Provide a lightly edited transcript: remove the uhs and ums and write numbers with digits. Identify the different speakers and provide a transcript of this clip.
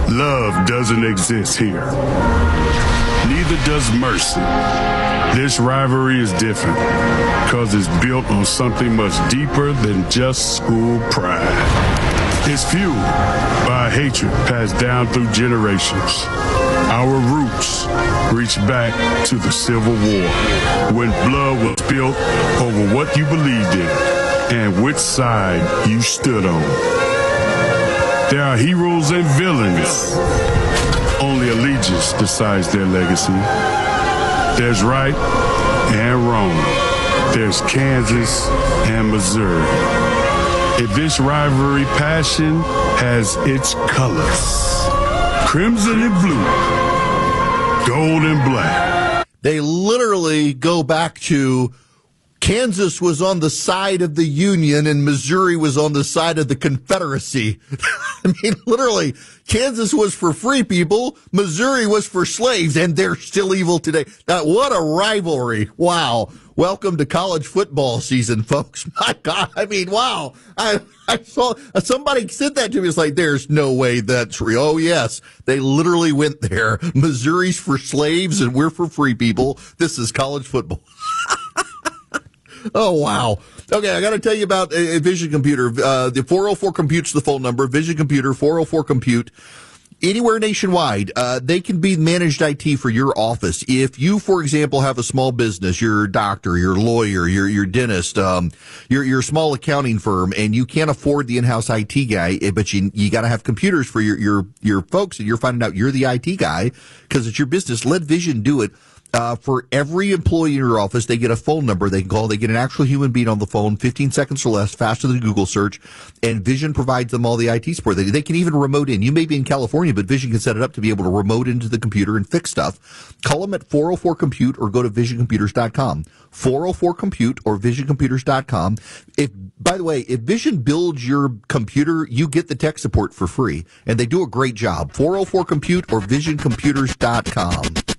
Speaker 1: Love doesn't exist here. Neither does mercy. This rivalry is different because it's built on something much deeper than just school pride. It's fueled by a hatred passed down through generations. Our roots reach back to the Civil War, when blood was spilled over what you believed in and which side you stood on. There are heroes and villains. Only allegiance decides their legacy. There's right and wrong. There's Kansas and Missouri. If this rivalry passion has its colors, crimson and blue, gold and black.
Speaker 2: They literally go back to Kansas was on the side of the Union and Missouri was on the side of the Confederacy. I mean, literally, Kansas was for free people, Missouri was for slaves, and they're still evil today. Now, what a rivalry. Wow. Welcome to college football season, folks. My God. I mean, wow. I saw somebody said that to me. It's like, there's no way that's real. Oh, yes. They literally went there. Missouri's for slaves and we're for free people. This is college football. Oh, wow. Okay, I got to tell you about a Vision Computer. The 404 Compute's the phone number. Vision Computer, 404 Compute. Anywhere nationwide, they can be managed IT for your office. If you, for example, have a small business, your doctor, your lawyer, your dentist, your small accounting firm, and you can't afford the in-house IT guy, but you got to have computers for your folks, and you're finding out you're the IT guy because it's your business. Let Vision do it. For every employee in your office, they get a phone number they can call. They get an actual human being on the phone, 15 seconds or less, faster than Google search, and Vision provides them all the IT support. They can even remote in. You may be in California, but Vision can set it up to be able to remote into the computer and fix stuff. Call them at 404-COMPUTE or go to visioncomputers.com. 404-COMPUTE or visioncomputers.com. By the way, if Vision builds your computer, you get the tech support for free, and they do a great job. 404-COMPUTE or visioncomputers.com.